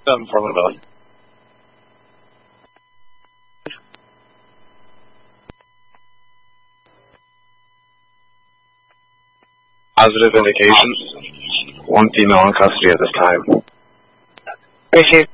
7-4 Belly. Positive indication. One female in custody at this time. Appreciate